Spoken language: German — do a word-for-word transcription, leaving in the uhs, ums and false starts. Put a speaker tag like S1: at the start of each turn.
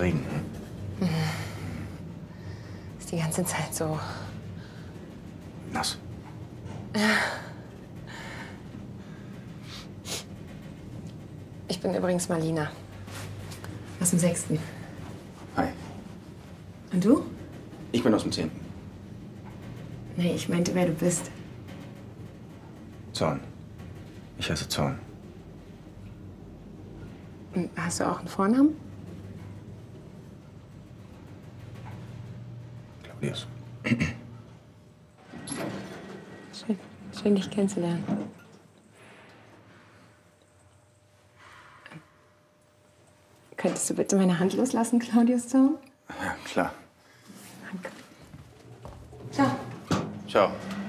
S1: Regen.
S2: Mhm. Ist die ganze Zeit so.
S1: Nass.
S2: Ich bin übrigens Marlina. Aus dem Sechsten.
S1: Hi.
S2: Und du?
S1: Ich bin aus dem Zehnten.
S2: Nee, ich meinte, wer du bist.
S1: Zorn. Ich heiße Zorn.
S2: Und hast du auch einen Vornamen?
S1: Claudius.
S2: Schön, schön dich kennenzulernen. Könntest du bitte meine Hand loslassen, Claudius Zorn?
S1: Ja, klar.
S2: Danke. Ciao.
S1: Ciao.